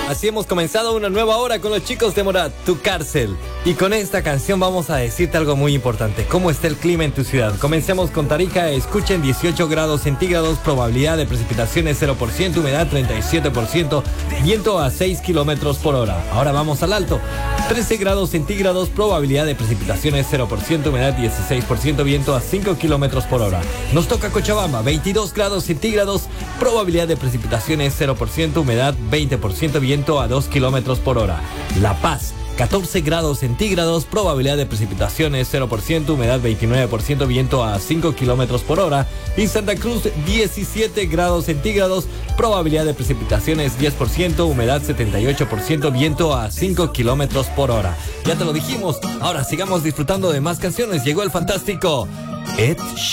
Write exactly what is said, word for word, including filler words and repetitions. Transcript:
Así hemos comenzado una nueva hora con los chicos de Morat, Tu Cárcel. Y con esta canción vamos a decirte algo muy importante. ¿Cómo está el clima en tu ciudad? Comencemos con Tarija. Escuchen, dieciocho grados centígrados, probabilidad de precipitaciones cero por ciento, humedad treinta y siete por ciento, viento a seis kilómetros por hora. Ahora vamos al alto. trece grados centígrados, probabilidad de precipitaciones cero por ciento, humedad dieciséis por ciento, viento a cinco kilómetros por hora. Nos toca Cochabamba, veintidós grados centígrados, probabilidad de precipitaciones cero por ciento, humedad veinte por ciento, viento a dos kilómetros por hora. La Paz, catorce grados centígrados, probabilidad de precipitaciones cero por ciento, humedad veintinueve por ciento, viento a cinco kilómetros por hora. Y Santa Cruz, diecisiete grados centígrados, probabilidad de precipitaciones diez por ciento, humedad setenta y ocho por ciento, viento a cinco kilómetros por hora. Ya te lo dijimos, ahora sigamos disfrutando de más canciones. Llegó el fantástico Ed Sheeran.